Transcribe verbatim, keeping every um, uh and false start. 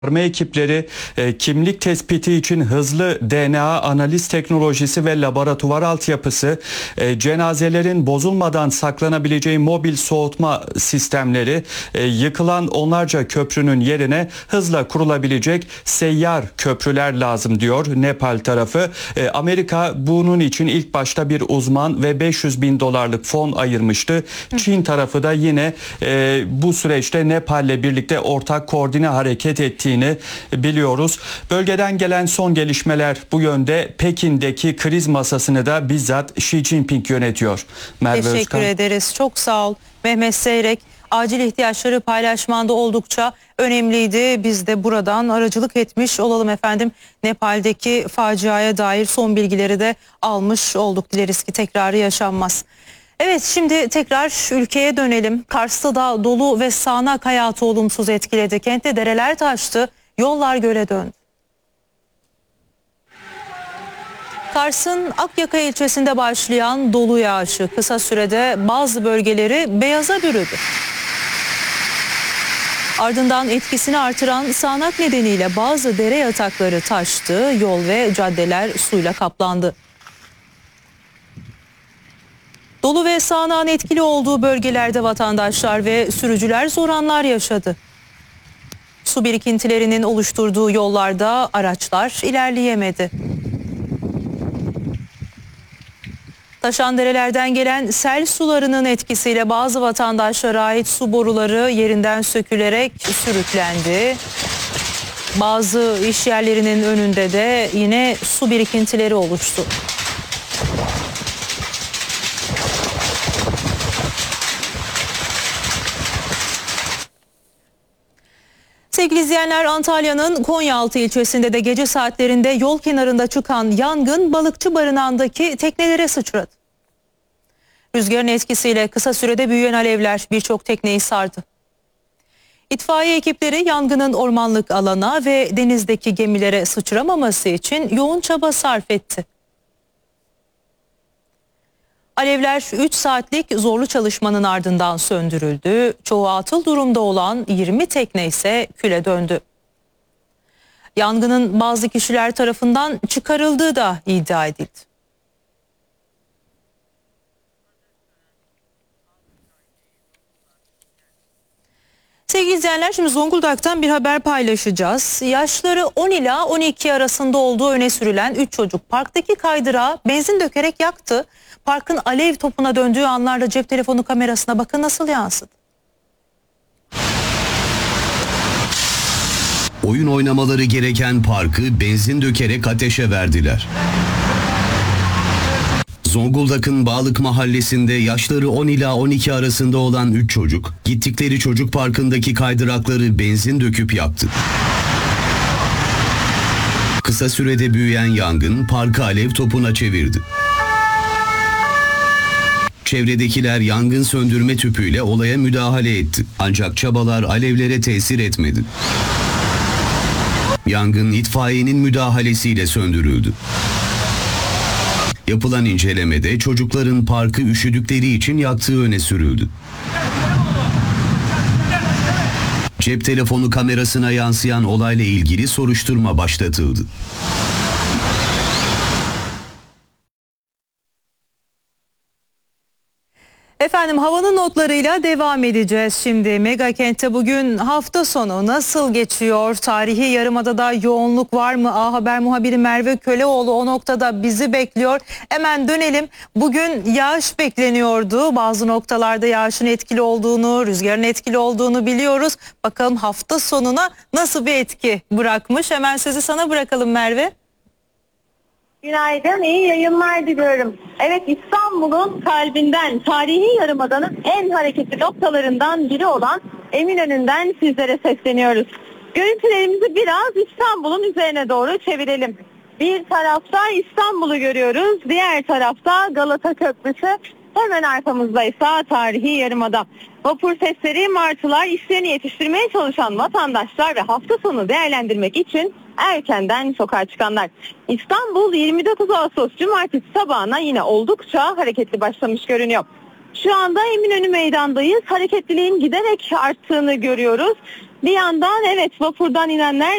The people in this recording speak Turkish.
ekipleri e, kimlik tespiti için hızlı D N A analiz teknolojisi ve laboratuvar altyapısı, e, cenazelerin bozulmadan saklanabileceği mobil soğutma sistemleri, e, yıkılan onlarca köprünün yerine hızla kurulabilecek seyyar köprüler lazım diyor Nepal tarafı. E, Amerika bunun için ilk başta bir uzman ve beş yüz bin dolarlık fon ayırmıştı. Çin tarafı da yine e, bu süreçte Nepal'le birlikte ortak koordine hareket ettiğini biliyoruz. Bölgeden gelen son gelişmeler bu yönde. Pekin'deki kriz masasını da bizzat Xi Jinping yönetiyor. Merve Teşekkür Özkan. ederiz. Çok sağ ol Mehmet Seyrek. Acil ihtiyaçları paylaşmanda oldukça önemliydi. Biz de buradan aracılık etmiş olalım efendim. Nepal'deki faciaya dair son bilgileri de almış olduk. Dileriz ki tekrarı yaşanmaz. Evet, şimdi tekrar ülkeye dönelim. Kars'ta da dolu ve sağanak hayatı olumsuz etkiledi. Kentte dereler taştı, yollar göle döndü. Kars'ın Akyaka ilçesinde başlayan dolu yağışı kısa sürede bazı bölgeleri beyaza bürüdü. Ardından etkisini artıran sağanak nedeniyle bazı dere yatakları taştı, yol ve caddeler suyla kaplandı. Dolu ve sağanağın etkili olduğu bölgelerde vatandaşlar ve sürücüler zor anlar yaşadı. Su birikintilerinin oluşturduğu yollarda araçlar ilerleyemedi. Taşan derelerden gelen sel sularının etkisiyle bazı vatandaşlara ait su boruları yerinden sökülerek sürüklendi. Bazı iş yerlerinin önünde de yine su birikintileri oluştu. Sevgili izleyenler, Antalya'nın Konyaaltı ilçesinde de gece saatlerinde yol kenarında çıkan yangın balıkçı barınağındaki teknelere sıçradı. Rüzgarın etkisiyle kısa sürede büyüyen alevler birçok tekneyi sardı. İtfaiye ekipleri yangının ormanlık alana ve denizdeki gemilere sıçramaması için yoğun çaba sarf etti. Alevler üç saatlik zorlu çalışmanın ardından söndürüldü. Çoğu atıl durumda olan yirmi tekne ise küle döndü. Yangının bazı kişiler tarafından çıkarıldığı da iddia edildi. Sevgili izleyenler, şimdi Zonguldak'tan bir haber paylaşacağız. Yaşları on ila on iki arasında olduğu öne sürülen üç çocuk parktaki kaydırağı benzin dökerek yaktı. Parkın alev topuna döndüğü anlarda cep telefonu kamerasına bakın nasıl yansıdı. Oyun oynamaları gereken parkı benzin dökerek ateşe verdiler. Zonguldak'ın Bağlık mahallesinde yaşları on ila on iki arasında olan üç çocuk, gittikleri çocuk parkındaki kaydırakları benzin döküp yaktı. Kısa sürede büyüyen yangın parkı alev topuna çevirdi. Çevredekiler yangın söndürme tüpüyle olaya müdahale etti. Ancak çabalar alevlere tesir etmedi. Yangın itfaiyenin müdahalesiyle söndürüldü. Yapılan incelemede çocukların parkı üşüdükleri için yaktığı öne sürüldü. Cep telefonu kamerasına yansıyan olayla ilgili soruşturma başlatıldı. Efendim, havanın notlarıyla devam edeceğiz şimdi. Mega Kent'te bugün hafta sonu nasıl geçiyor? Tarihi Yarımada'da yoğunluk var mı? A Haber muhabiri Merve Köleoğlu o noktada bizi bekliyor. Hemen dönelim. Bugün yağış bekleniyordu. Bazı noktalarda yağışın etkili olduğunu, rüzgarın etkili olduğunu biliyoruz. Bakalım hafta sonuna nasıl bir etki bırakmış? Hemen sözü sana bırakalım Merve. Günaydın, iyi yayınlar diliyorum. Evet, İstanbul'un kalbinden, tarihi yarımadanın en hareketli noktalarından biri olan Eminönü'nden sizlere sesleniyoruz. Görüntülerimizi biraz İstanbul'un üzerine doğru çevirelim. Bir tarafta İstanbul'u görüyoruz, diğer tarafta Galata Köprüsü, hemen arkamızda ise tarihi yarımada. Vapur sesleri, martılar, işlerini yetiştirmeye çalışan vatandaşlar ve hafta sonu değerlendirmek için erkenden sokağa çıkanlar. İstanbul yirmi dokuz Ağustos Cumartesi sabahına yine oldukça hareketli başlamış görünüyor. Şu anda Eminönü Meydan'dayız. Hareketliliğin giderek arttığını görüyoruz. Bir yandan evet vapurdan inenler